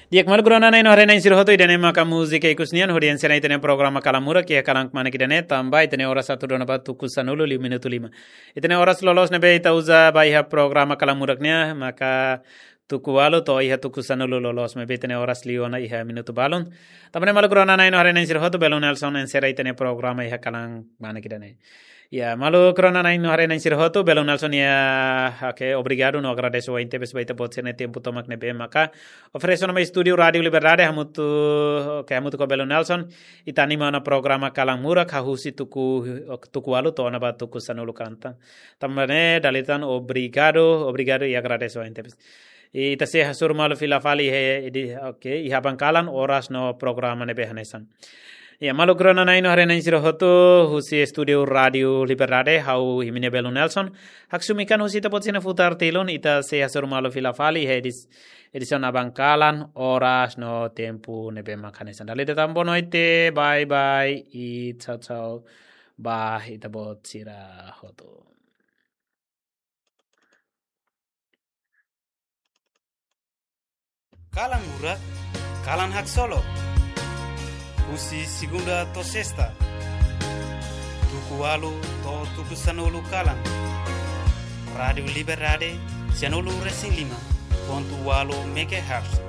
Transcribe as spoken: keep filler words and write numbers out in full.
Diak mal grona nain hore nain sirhoto idane maka musika ikusnian hodian sena itane programa kalamura kia kalang mana kidane tamba itane ora satu dona batu kusanulu lima minutu lima. Itane oras lolos nebe ita uza baiha programa kalamuraknya maka tuku walu to iha tuku sanulu lolos mebe itane oras liona iha minutu balon. Tamane mal grona nain hore nain sirhoto belon Nelson en sera itane programa iha kalang mana kidane. Ya, malu corona nain hare nain sirhoto belon Nelson ya okay, obrigado no agradeço a intebes baita pode ser tempo tomak nebe maka ofereço no studio Radio Liberdade hamutu okay, hamutu ko belon Nelson itanima na programa kalang mura kahusi tuku tuku alu to na tuku sanulu kanta tambane dalitan obrigado obrigado e agradeço a intebes e tase hasur malu fila fali he di okay iha bangkalan oras no programa nebe hanesan. Ya, malu krona nain hare nain sirhoto husi studio Radio Liberdade hau himine belon Nelson haksumikan husi tapot sina futar telon ita se hasur malu fila fali he edis edison abangkalan oras no tempo nebe makanesan dalite tampo no ite bye bye i ciao ciao bah ita bot sira hoto kalang murak kalang hak solo usi segunda to sexta tuku walu to tuku sanulu kalang Radio Liberdade sanulu resing lima pontu walu megahertz